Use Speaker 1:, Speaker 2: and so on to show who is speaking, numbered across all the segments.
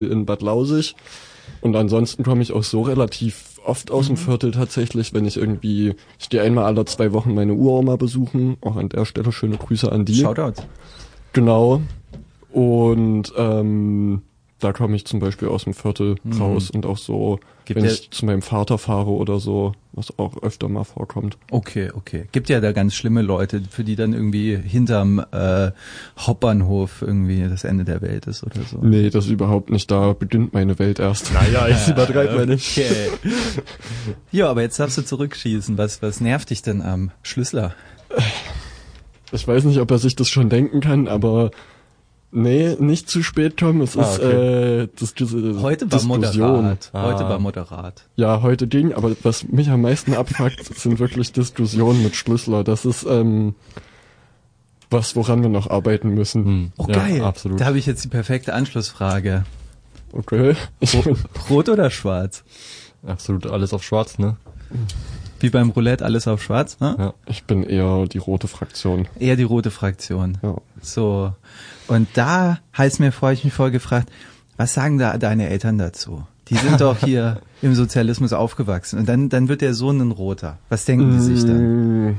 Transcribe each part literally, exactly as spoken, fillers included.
Speaker 1: in Bad Lausig. Und ansonsten komme ich auch so relativ oft aus dem Viertel tatsächlich, wenn ich irgendwie, ich gehe einmal alle zwei Wochen meine Uroma besuchen. Auch an der Stelle schöne Grüße an die.
Speaker 2: Shoutout.
Speaker 1: Genau. Und ähm, da komme ich zum Beispiel aus dem Viertel mhm. raus und auch so, Gibt wenn ich zu meinem Vater fahre oder so, was auch öfter mal vorkommt.
Speaker 2: Okay, okay. Gibt ja da ganz schlimme Leute, für die dann irgendwie hinterm äh, Hauptbahnhof irgendwie das Ende der Welt ist oder so.
Speaker 1: Nee, das überhaupt nicht. Da beginnt meine Welt erst.
Speaker 2: Naja, ich übertreibe mal nicht. Okay. Ja, aber jetzt darfst du zurückschießen. Was, was nervt dich denn am Schlüsseler?
Speaker 1: Ich weiß nicht, ob er sich das schon denken kann, aber nee, nicht zu spät kommen. Es ah, ist okay. äh, das, diese
Speaker 2: heute war
Speaker 1: Diskussion.
Speaker 2: Moderat. Ah. Heute war moderat.
Speaker 1: Ja, heute ging, aber was mich am meisten abfuckt, sind wirklich Diskussionen mit Schlüsseler. Das ist ähm, was, woran wir noch arbeiten müssen.
Speaker 2: Hm. Oh, ja, geil. Absolut. Da habe ich jetzt die perfekte Anschlussfrage.
Speaker 1: Okay.
Speaker 2: Rot oder schwarz?
Speaker 3: Absolut alles auf schwarz, ne?
Speaker 2: Wie beim Roulette, alles auf schwarz, ne?
Speaker 1: Ja, ich bin eher die rote Fraktion.
Speaker 2: Eher die rote Fraktion.
Speaker 1: Ja.
Speaker 2: So. Und da heißt mir vor, ich mich vorher gefragt, was sagen da deine Eltern dazu? Die sind doch hier im Sozialismus aufgewachsen. Und dann, dann wird der Sohn ein Roter. Was denken die sich dann?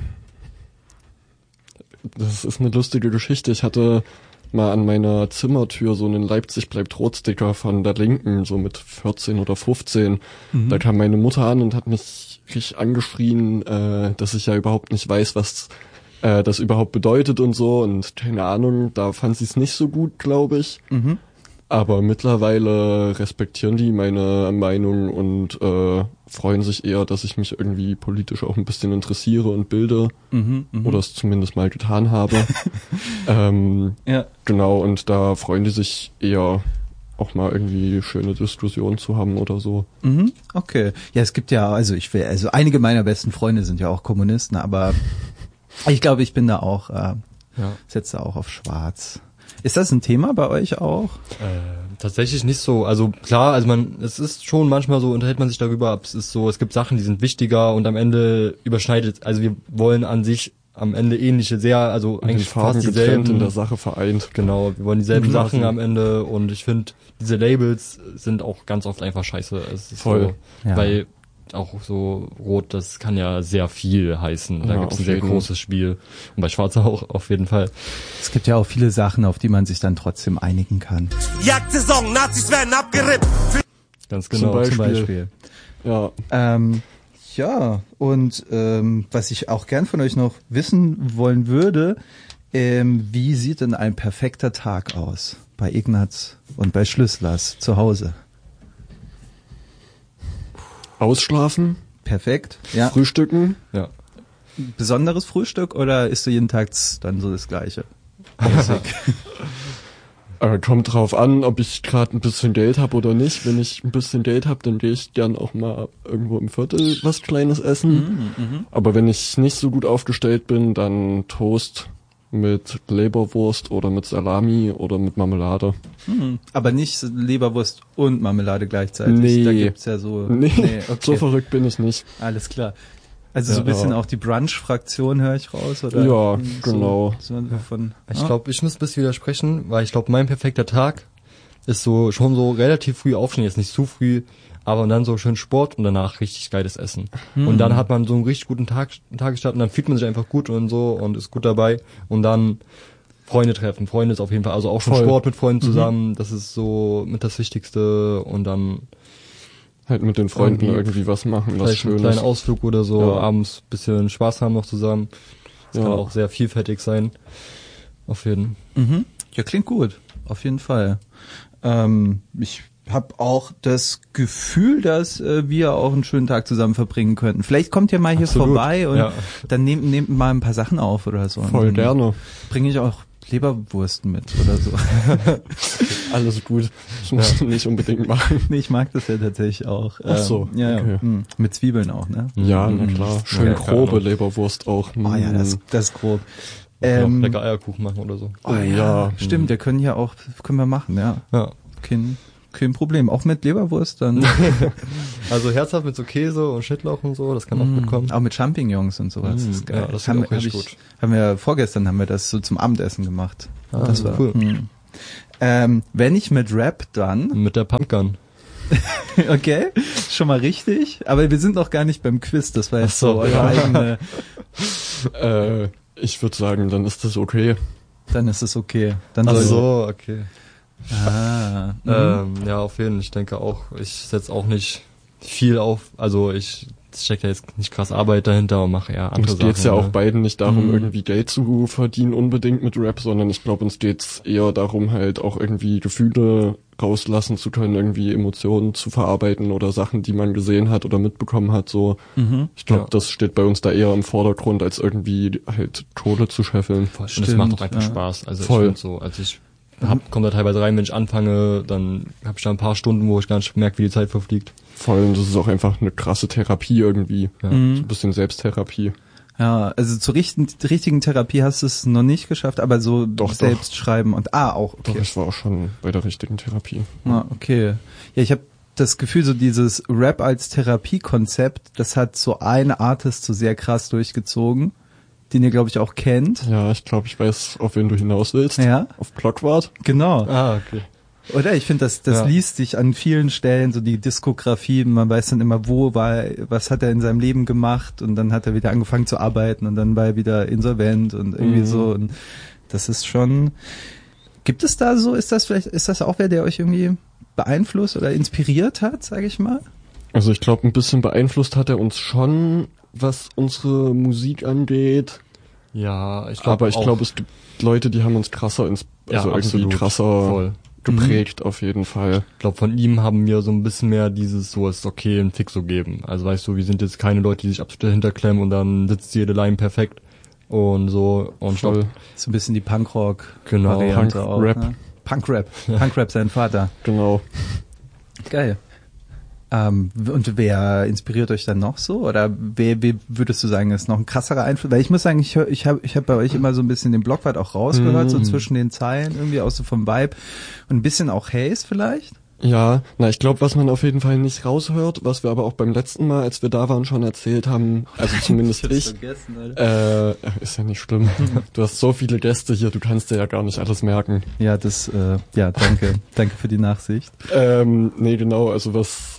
Speaker 1: Das ist eine lustige Geschichte. Ich hatte mal an meiner Zimmertür so einen Leipzig bleibt Rot-Sticker von der Linken, so mit vierzehn oder fünfzehn. Mhm. Da kam meine Mutter an und hat mich richtig angeschrien, äh, dass ich ja überhaupt nicht weiß, was äh, das überhaupt bedeutet und so. Und keine Ahnung, da fand sie es nicht so gut, glaube ich. Mhm. Aber mittlerweile respektieren die meine Meinung und äh, freuen sich eher, dass ich mich irgendwie politisch auch ein bisschen interessiere und bilde. Mhm, mh. Oder es zumindest mal getan habe. ähm, ja. Genau, und da freuen die sich eher, auch mal irgendwie schöne Diskussionen zu haben oder so.
Speaker 2: Mhm, okay. Ja, es gibt ja, also ich will, also einige meiner besten Freunde sind ja auch Kommunisten, aber ich glaube, ich bin da auch, äh, ja. setze auch auf Schwarz. Ist das ein Thema bei euch auch?
Speaker 3: Äh, tatsächlich nicht so. Also klar, also man, es ist schon manchmal so, unterhält man sich darüber, es ist so, es gibt Sachen, die sind wichtiger und am Ende überschneidet, also wir wollen an sich am Ende ähnliche, sehr, also und eigentlich fast dieselben
Speaker 1: in der Sache vereint.
Speaker 3: Genau, wir wollen dieselben mhm. Sachen am Ende und ich finde, diese Labels sind auch ganz oft einfach scheiße. Es ist
Speaker 1: voll.
Speaker 3: So,
Speaker 2: ja.
Speaker 3: Weil auch so rot, das kann ja sehr viel heißen. Da
Speaker 1: ja,
Speaker 3: gibt es ein sehr großes Spiel. Und bei Schwarz auch auf jeden Fall.
Speaker 2: Es gibt ja auch viele Sachen, auf die man sich dann trotzdem einigen kann.
Speaker 4: Jagdsaison, Nazis werden abgerippt.
Speaker 3: Ganz genau. Zum Beispiel.
Speaker 2: Zum Beispiel.
Speaker 1: Ja.
Speaker 2: Ähm, ja, und ähm, was ich auch gern von euch noch wissen wollen würde, ähm, wie sieht denn ein perfekter Tag aus bei Ignaz und bei Schlüsslers zu Hause?
Speaker 1: Ausschlafen.
Speaker 2: Perfekt. Ja.
Speaker 1: Frühstücken.
Speaker 3: Ja.
Speaker 2: Besonderes Frühstück oder isst du jeden Tag dann so das Gleiche?
Speaker 1: äh, kommt drauf an, ob ich gerade ein bisschen Geld habe oder nicht. Wenn ich ein bisschen Geld habe, dann gehe ich gern auch mal irgendwo im Viertel was Kleines essen.
Speaker 2: Mhm,
Speaker 1: Aber wenn ich nicht so gut aufgestellt bin, dann Toast mit Leberwurst oder mit Salami oder mit Marmelade.
Speaker 2: Hm, aber nicht Leberwurst und Marmelade gleichzeitig.
Speaker 1: Nee.
Speaker 2: Da gibt's ja so.
Speaker 1: Nee, nee okay. So verrückt bin ich nicht.
Speaker 2: Alles klar. Also
Speaker 1: ja,
Speaker 2: so ein bisschen
Speaker 1: ja.
Speaker 2: auch die Brunch-Fraktion höre ich raus, oder?
Speaker 1: Ja,
Speaker 2: so,
Speaker 1: genau.
Speaker 2: So von,
Speaker 3: ich glaube, ich muss ein bisschen widersprechen, weil ich glaube, mein perfekter Tag ist so schon so relativ früh aufstehen, jetzt nicht zu früh, aber dann so schön Sport und danach richtig geiles Essen. Hm. Und dann hat man so einen richtig guten Tag, Tagesstart und dann fühlt man sich einfach gut und so und ist gut dabei. Und dann Freunde treffen. Freunde ist auf jeden Fall, also auch schon Voll. Sport mit Freunden zusammen, mhm. das ist so mit das Wichtigste. Und dann
Speaker 1: halt mit den Freunden irgendwie, irgendwie was machen, was Schönes.
Speaker 3: Einen kleinen Ausflug oder so, ja. Abends bisschen Spaß haben noch zusammen. Das
Speaker 1: ja.
Speaker 3: kann auch sehr vielfältig sein. Auf jeden
Speaker 2: Fall. Mhm. Ja, klingt gut. Auf jeden Fall. Ähm, ich habe auch das Gefühl, dass äh, wir auch einen schönen Tag zusammen verbringen könnten. Vielleicht kommt ihr mal hier
Speaker 3: Absolut.
Speaker 2: vorbei und
Speaker 3: ja.
Speaker 2: dann nehmt, nehmt mal ein paar Sachen auf oder so.
Speaker 1: Voll
Speaker 2: und
Speaker 1: gerne.
Speaker 2: Bringe ich auch Leberwursten mit oder so.
Speaker 1: Alles gut. Das musst du nicht unbedingt machen.
Speaker 2: Nee, ich mag das ja tatsächlich auch.
Speaker 1: Ach so.
Speaker 2: Ähm, ja,
Speaker 1: okay.
Speaker 2: ja. Mit Zwiebeln auch, ne?
Speaker 1: Ja, na klar. Schön
Speaker 3: ja,
Speaker 1: grobe Leberwurst auch.
Speaker 2: Oh ja, das, das ist grob.
Speaker 3: Ähm, noch lecker Eierkuchen machen oder so.
Speaker 2: Oh ja, ja. Stimmt, wir können ja auch, können wir machen, ja.
Speaker 3: Ja.
Speaker 2: Kein, kein Problem. Auch mit Leberwurst dann.
Speaker 3: Also herzhaft mit so Käse und Schnittlauch und so, das kann auch
Speaker 2: mm,
Speaker 3: gut kommen.
Speaker 2: Auch mit Champignons und sowas.
Speaker 3: Mm,
Speaker 2: das ist geil.
Speaker 3: Ja, das
Speaker 2: haben,
Speaker 3: auch richtig
Speaker 2: hab ich,
Speaker 3: gut.
Speaker 2: Haben wir, vorgestern haben wir das so zum Abendessen gemacht.
Speaker 3: Ah,
Speaker 2: das war
Speaker 3: cool.
Speaker 2: Mm. Ähm, wenn ich mit Rap, dann...
Speaker 3: Mit der Pumpgun.
Speaker 2: Okay, schon mal richtig. Aber wir sind noch gar nicht beim Quiz. Das war jetzt
Speaker 3: Ach so,
Speaker 2: so eure
Speaker 3: ja.
Speaker 2: eigene...
Speaker 1: Äh, ich würde sagen, dann ist das okay.
Speaker 2: Dann ist es okay. Dann
Speaker 3: Ach
Speaker 2: soll-
Speaker 3: so, okay.
Speaker 2: Ah, mhm.
Speaker 3: Ähm, ja, auf jeden Fall. Ich denke auch, ich setze auch nicht viel auf. Also ich stecke da jetzt nicht krass Arbeit dahinter und mache eher andere
Speaker 1: Uns geht's ja
Speaker 3: Sachen.
Speaker 1: auch beiden nicht darum,
Speaker 2: Mhm.
Speaker 1: irgendwie Geld zu verdienen unbedingt mit Rap, sondern ich glaube, uns geht's eher darum, halt auch irgendwie Gefühle rauslassen zu können, irgendwie Emotionen zu verarbeiten oder Sachen, die man gesehen hat oder mitbekommen hat. So,
Speaker 2: Mhm.
Speaker 1: ich glaube,
Speaker 3: Ja.
Speaker 1: das steht bei uns da eher im Vordergrund, als irgendwie halt Kohle zu scheffeln.
Speaker 3: Voll. Und es
Speaker 2: Stimmt,
Speaker 3: macht auch einfach
Speaker 2: ja.
Speaker 3: Spaß. Also
Speaker 1: Voll.
Speaker 3: ich finde so, also ich hab, komme da teilweise rein, wenn ich anfange, dann habe ich da ein paar Stunden, wo ich gar nicht merke, wie die Zeit verfliegt.
Speaker 1: Voll, und das ist auch einfach eine krasse Therapie irgendwie.
Speaker 3: Ja.
Speaker 2: Mhm.
Speaker 1: So ein bisschen Selbsttherapie.
Speaker 2: Ja, also zur richten, richtigen Therapie hast du es noch nicht geschafft, aber so
Speaker 1: Doch,
Speaker 2: selbst schreiben und ah, auch,
Speaker 1: Doch,
Speaker 2: okay.
Speaker 1: ich war auch schon bei der richtigen Therapie.
Speaker 2: Ah, okay. Ja, ich habe das Gefühl, so dieses Rap als Therapiekonzept, das hat so ein Artist so sehr krass durchgezogen, den ihr, glaube ich, auch kennt.
Speaker 1: Ja, ich glaube, ich weiß, auf wen du hinaus willst.
Speaker 2: Ja,
Speaker 1: Auf Blockwart.
Speaker 2: genau.
Speaker 3: Ah, okay.
Speaker 2: Oder ich finde, das, das
Speaker 3: Ja.
Speaker 2: liest sich an vielen Stellen, so die Diskografie, man weiß dann immer, wo war, was hat er in seinem Leben gemacht und dann hat er wieder angefangen zu arbeiten und dann war er wieder insolvent und irgendwie
Speaker 1: Mhm.
Speaker 2: so und das ist schon, gibt es da so, ist das vielleicht, ist das auch wer, der euch irgendwie beeinflusst oder inspiriert hat, sage ich mal?
Speaker 1: Also ich glaube, ein bisschen beeinflusst hat er uns schon, was unsere Musik angeht.
Speaker 3: Ja, ich glaube
Speaker 1: Aber ich glaube, es gibt Leute, die haben uns krasser ins, also
Speaker 3: ja,
Speaker 1: irgendwie
Speaker 3: absolut.
Speaker 1: krasser
Speaker 3: Voll.
Speaker 1: geprägt auf jeden Fall.
Speaker 3: Ich glaube, von ihm haben wir so ein bisschen mehr dieses, so ist okay, ein Fixo geben. Also weißt du, wir sind jetzt keine Leute, die sich absolut dahinter klemmen und dann sitzt jede Line perfekt und so. Und ich
Speaker 1: Voll.
Speaker 3: glaub,
Speaker 2: So ein bisschen die
Speaker 3: Genau,
Speaker 2: Punkrock-Variante
Speaker 1: Punk-
Speaker 2: auch.
Speaker 1: Rap.
Speaker 2: Ne? Punkrap. Punkrap sein Vater.
Speaker 1: Genau.
Speaker 2: Geil. Ähm, und wer inspiriert euch dann noch so? Oder wer, wer würdest du sagen, ist noch ein krasserer Einfluss? Weil ich muss sagen, ich hör, ich habe ich hab bei euch immer so ein bisschen den Blockwart auch rausgehört, so
Speaker 1: Mhm.
Speaker 2: zwischen den Zeilen, irgendwie auch so vom Vibe. Und ein bisschen auch Haze vielleicht?
Speaker 1: Ja, na, ich glaube, was man auf jeden Fall nicht raushört, was wir aber auch beim letzten Mal, als wir da waren, schon erzählt haben, also zumindest ich,
Speaker 2: vergessen, Alter.
Speaker 1: äh, ist ja nicht schlimm. Du hast so viele Gäste hier, du kannst dir ja gar nicht alles merken.
Speaker 2: Ja, das, äh, ja, danke. Danke für die Nachsicht.
Speaker 1: Ähm, nee, genau, also was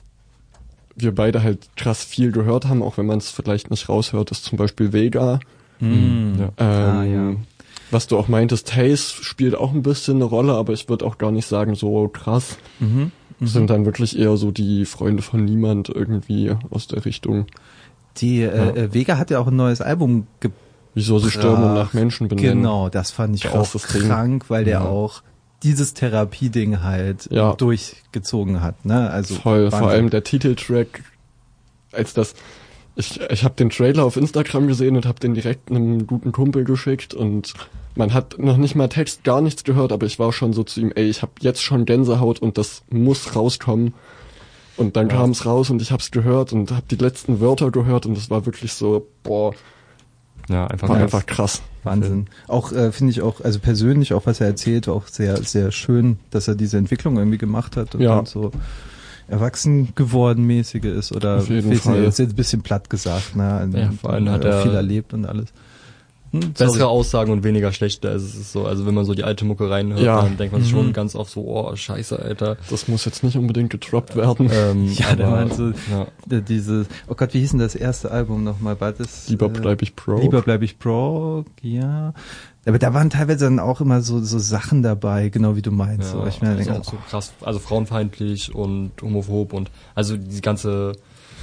Speaker 1: wir beide halt krass viel gehört haben, auch wenn man es vielleicht nicht raushört, ist zum Beispiel Vega.
Speaker 2: Mhm.
Speaker 3: ja.
Speaker 1: Ähm,
Speaker 2: Ah, ja.
Speaker 1: Was du auch meintest, Haze spielt auch ein bisschen eine Rolle, aber ich würde auch gar nicht sagen, so krass.
Speaker 2: Mhm. Mhm.
Speaker 1: Sind dann wirklich eher so die Freunde von niemand irgendwie aus der Richtung.
Speaker 2: Die äh, äh, Vega hat ja auch ein neues Album gebracht.
Speaker 1: Wieso sie Stürme nach Menschen benennen.
Speaker 2: Genau, das fand ich
Speaker 1: Krasses
Speaker 2: auch
Speaker 1: Ding.
Speaker 2: krank, weil der
Speaker 1: Ja.
Speaker 2: auch dieses Therapieding halt
Speaker 1: Ja.
Speaker 2: durchgezogen hat. Ne? Also
Speaker 1: Voll, vor
Speaker 2: Wahnsinn.
Speaker 1: allem der Titeltrack, als das, ich, ich habe den Trailer auf Instagram gesehen und habe den direkt einem guten Kumpel geschickt und man hat noch nicht mal Text, gar nichts gehört, aber ich war schon so zu ihm, ey, ich habe jetzt schon Gänsehaut und das muss rauskommen. Und dann
Speaker 3: Ja.
Speaker 1: kam es raus und ich habe es gehört und habe die letzten Wörter gehört und es war wirklich so, boah,
Speaker 3: Ja, einfach
Speaker 1: war
Speaker 3: krass.
Speaker 1: einfach krass.
Speaker 2: Wahnsinn. Auch äh, finde ich auch, also persönlich auch was er erzählt, auch sehr, sehr schön, dass er diese Entwicklung irgendwie gemacht hat und
Speaker 1: Ja.
Speaker 2: dann so erwachsen geworden mäßige ist oder
Speaker 1: Auf jeden
Speaker 2: weiß nicht,
Speaker 1: Fall.
Speaker 2: ist jetzt ein bisschen platt gesagt, ne?
Speaker 3: Ja, vor allem hat er
Speaker 2: viel erlebt und alles. Hm,
Speaker 3: Bessere
Speaker 2: sorry.
Speaker 3: Aussagen und weniger schlechte. Also es ist so, also wenn man so die alte Mucke reinhört,
Speaker 1: Ja.
Speaker 3: dann denkt man sich
Speaker 2: Mhm.
Speaker 3: schon ganz oft so, oh scheiße, Alter.
Speaker 1: Das muss jetzt nicht unbedingt gedroppt werden.
Speaker 3: Ähm,
Speaker 2: Ja, der
Speaker 3: aber,
Speaker 2: meint so,
Speaker 3: ja.
Speaker 2: äh, diese, oh Gott, wie hieß denn das erste Album nochmal? War das?
Speaker 1: Lieber
Speaker 2: äh,
Speaker 1: bleib ich broke.
Speaker 2: Lieber bleib ich broke, ja. Aber da waren teilweise dann auch immer so, so Sachen dabei, genau wie du meinst.
Speaker 3: Ja,
Speaker 2: so. Ich meine,
Speaker 3: das ist
Speaker 2: denke,
Speaker 3: auch so krass, also frauenfeindlich und homophob und also die ganze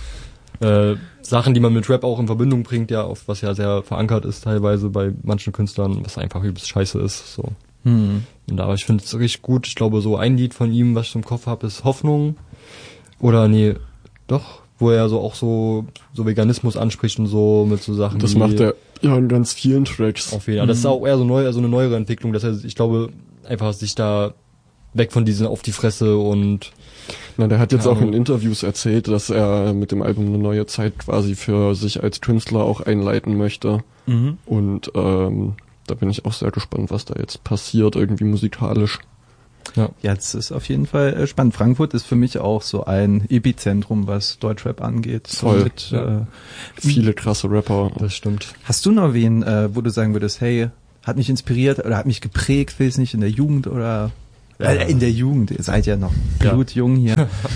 Speaker 3: äh, Sachen, die man mit Rap auch in Verbindung bringt, ja, auf was ja sehr verankert ist teilweise bei manchen Künstlern, was einfach übelst scheiße ist. So.
Speaker 2: hm.
Speaker 3: Und aber ich finde es richtig gut. Ich glaube, so ein Lied von ihm, was ich im Kopf habe, ist Hoffnung. Oder nee, doch, wo er so auch so so Veganismus anspricht und so mit so Sachen.
Speaker 1: Das
Speaker 3: wie,
Speaker 1: macht er ja in ganz vielen Tracks.
Speaker 3: auf jeden Fall. Das ist auch eher so neu, also eine neuere Entwicklung, dass er, ich glaube, einfach sich da weg von diesen auf die Fresse und
Speaker 1: Na, der hat jetzt
Speaker 3: Keine
Speaker 1: auch in
Speaker 3: Ahnung.
Speaker 1: Interviews erzählt, dass er mit dem Album eine neue Zeit quasi für sich als Künstler auch einleiten möchte.
Speaker 2: Mhm.
Speaker 1: Und ähm, da bin ich auch sehr gespannt, was da jetzt passiert, irgendwie musikalisch.
Speaker 3: ja.
Speaker 2: Ja, es ist auf jeden Fall äh, spannend. Frankfurt ist für mich auch so ein Epizentrum, was Deutschrap angeht. So
Speaker 1: Voll,
Speaker 2: mit,
Speaker 3: ja.
Speaker 2: äh,
Speaker 1: Viele krasse Rapper.
Speaker 3: Das stimmt.
Speaker 2: hast du noch wen, äh, wo du sagen würdest, hey, hat mich inspiriert oder hat mich geprägt, weiß nicht, in der Jugend oder Ja. In der Jugend, ihr seid ja noch blutjung hier.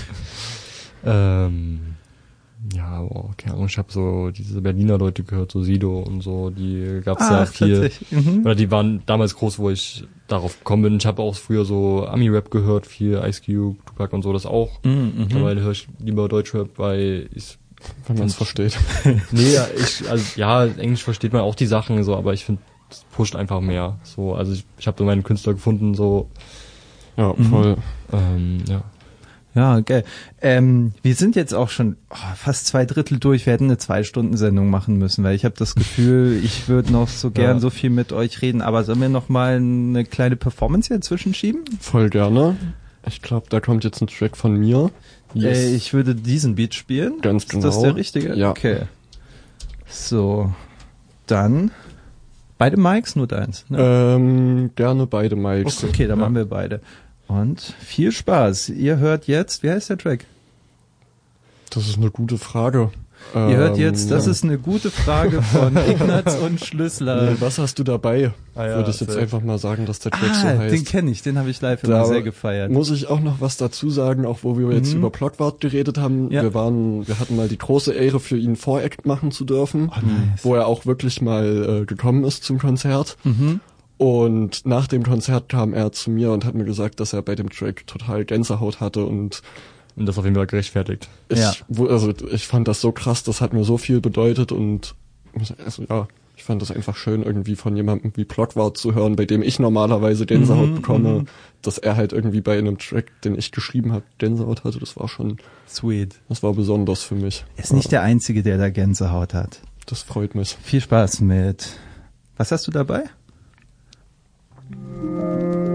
Speaker 3: ähm, ja, oh, keine Ahnung, ich habe so diese Berliner Leute gehört, so Sido und so, die gab's
Speaker 2: Ach,
Speaker 3: ja viel.
Speaker 2: Mhm.
Speaker 3: Oder die waren damals groß, wo ich darauf gekommen bin. Ich habe auch früher so Ami-Rap gehört, viel Ice Cube, Tupac und so, das auch.
Speaker 2: Mhm.
Speaker 3: Mittlerweile höre ich lieber Deutschrap, weil ich
Speaker 1: Wenn man es versteht.
Speaker 3: nee, ja, ich, also ja, Englisch versteht man auch die Sachen so, aber ich finde, es pusht einfach mehr. So, also ich, ich habe so meinen Künstler gefunden, so.
Speaker 1: Ja, voll.
Speaker 3: Ähm, ja.
Speaker 2: Ja, okay. Ähm, wir sind jetzt auch schon oh, fast zwei Drittel durch. Wir hätten eine Zwei-Stunden-Sendung machen müssen, weil ich habe das Gefühl, ich würde noch so gern
Speaker 3: Ja.
Speaker 2: so viel mit euch reden. Aber sollen wir noch mal eine kleine Performance hier zwischenschieben?
Speaker 1: Voll gerne. Ich glaube, da kommt jetzt ein Track von mir.
Speaker 2: Yes. Äh, ich würde diesen Beat spielen.
Speaker 1: Ganz genau.
Speaker 2: Ist das der richtige?
Speaker 1: Ja.
Speaker 2: Okay. So, dann beide Mics, nur deins. Ne?
Speaker 1: Ähm, gerne beide Mics.
Speaker 2: Okay, okay, dann
Speaker 1: ja.
Speaker 2: machen wir beide. Und viel Spaß. Ihr hört jetzt, wie heißt der Track?
Speaker 1: Das ist eine gute Frage.
Speaker 2: Ihr
Speaker 1: ähm,
Speaker 2: hört jetzt, das ist eine gute Frage von Ignaz und Schlüssler.
Speaker 1: Nee, was hast du dabei?
Speaker 3: Ah ja,
Speaker 1: Würde ich jetzt
Speaker 3: safe.
Speaker 1: einfach mal sagen, dass der Track so
Speaker 2: Ah,
Speaker 1: heißt.
Speaker 2: den kenne ich, den habe ich live immer
Speaker 1: Da
Speaker 2: sehr gefeiert.
Speaker 1: muss ich auch noch was dazu sagen, auch wo wir jetzt
Speaker 2: Mhm.
Speaker 1: über Plotwart geredet haben.
Speaker 2: Ja.
Speaker 1: Wir waren, wir hatten mal die große Ehre, für ihn Voract machen zu dürfen,
Speaker 2: Oh, nice.
Speaker 1: wo er auch wirklich mal äh, gekommen ist zum Konzert.
Speaker 2: Mhm.
Speaker 1: Und nach dem Konzert kam er zu mir und hat mir gesagt, dass er bei dem Track total Gänsehaut hatte und
Speaker 3: Und das auf jeden Fall gerechtfertigt.
Speaker 1: ich,
Speaker 2: Ja.
Speaker 1: wo, also ich fand das so krass, das hat mir so viel bedeutet und also ja, ich fand das einfach schön, irgendwie von jemandem wie Plotwart zu hören, bei dem ich normalerweise Gänsehaut
Speaker 2: Mhm,
Speaker 1: bekomme,
Speaker 2: mhm.
Speaker 1: dass er halt irgendwie bei einem Track, den ich geschrieben habe, Gänsehaut hatte. Das war schon,
Speaker 2: Sweet.
Speaker 1: das war besonders für mich.
Speaker 2: Er ist nicht der Einzige, der da Gänsehaut hat.
Speaker 1: Das freut mich.
Speaker 2: Viel Spaß mit. Was hast du dabei?